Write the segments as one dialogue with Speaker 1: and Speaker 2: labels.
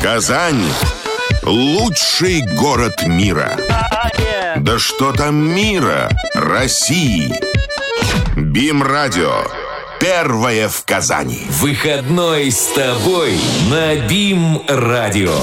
Speaker 1: Казань – лучший город мира. Да что там мира, России. БИМ-радио. Первое в Казани.
Speaker 2: Выходной с тобой на БИМ-радио.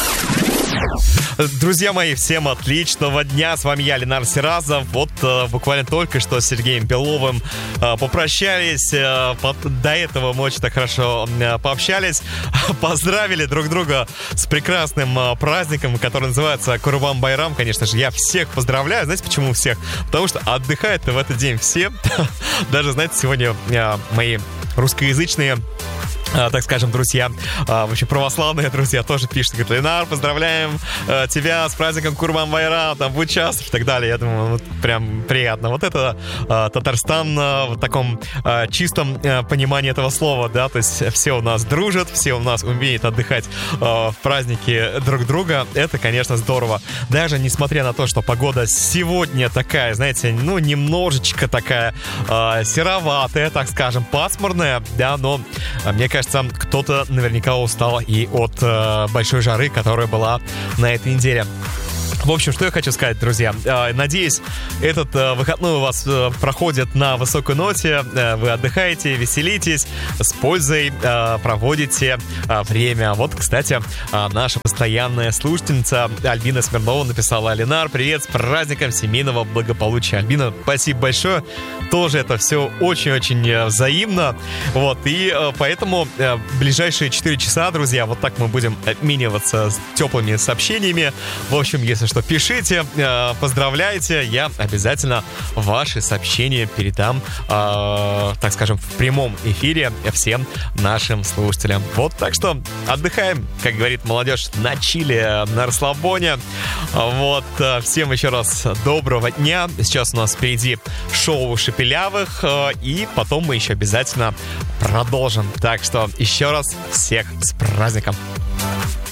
Speaker 3: Друзья мои, всем отличного дня. С вами я, Ленар Сиразов. Вот буквально только что с Сергеем Беловым попрощались. До этого мы очень так хорошо пообщались. Поздравили друг друга с прекрасным праздником, который называется Курбан-Байрам. Конечно же, я всех поздравляю. Знаете, почему всех? Потому что отдыхают-то в этот день все. Даже, знаете, сегодня мои русскоязычные, так скажем, друзья, вообще православные друзья тоже пишут, говорят: Ленар, поздравляем тебя с праздником Курбан-Байрам, там, будь счастлив и так далее. Я думаю, вот прям приятно. Вот это Татарстан в таком чистом понимании этого слова, да, то есть все у нас дружат, все у нас умеют отдыхать в праздники друг друга. Это, конечно, здорово. Даже несмотря на то, что погода сегодня такая, знаете, ну, немножечко такая сероватая, так скажем, пасмурная, да, но мне кажется, кто-то наверняка устал и от большой жары, которая была на этой неделе. В общем, что я хочу сказать, друзья. Надеюсь, этот выходной у вас проходит на высокой ноте. Вы отдыхаете, веселитесь, с пользой проводите время. Вот, кстати, наша постоянная слушательница Альбина Смирнова написала: Ленар, привет, с праздником семейного благополучия. Альбина, спасибо большое. Тоже это все очень-очень взаимно. Вот, и поэтому ближайшие 4 часа, друзья, вот так мы будем обмениваться теплыми сообщениями. В общем, если что, пишите, поздравляйте. Я обязательно ваши сообщения передам, так скажем, в прямом эфире всем нашим слушателям. Вот, так что отдыхаем, как говорит молодежь, на чиле, на расслабоне. Вот, всем еще раз доброго дня. Сейчас у нас впереди шоу Шепелявых, и потом мы еще обязательно продолжим. Так что еще раз всех с праздником.